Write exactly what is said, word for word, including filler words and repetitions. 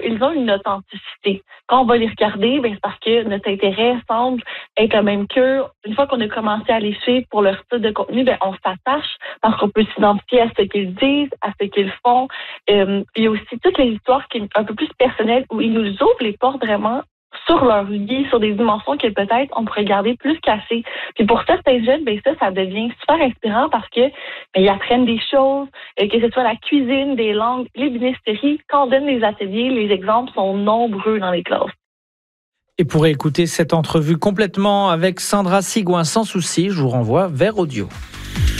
qu'ils ont une authenticité. Quand on va les regarder, ben, c'est parce que notre intérêt semble être le même qu'eux. Une fois qu'on a commencé à les suivre pour leur style de contenu, ben, on s'attache parce qu'on peut s'identifier à ce qu'ils disent, à ce qu'ils font. Euh, il y a aussi toutes les histoires qui sont un peu plus personnelles où ils nous ouvrent les portes vraiment sur leur vie, sur des dimensions que peut-être on pourrait garder plus cachées. Puis pour certains jeunes, ben ça, ça devient super inspirant parce que ben, ils apprennent des choses, euh, que ce soit la cuisine, des langues, l'ébénisterie. Quand on donne les ateliers, les exemples sont nombreux dans les classes. Et pour écouter cette entrevue complètement avec Sandra Sigouin sans souci, je vous renvoie vers Audio.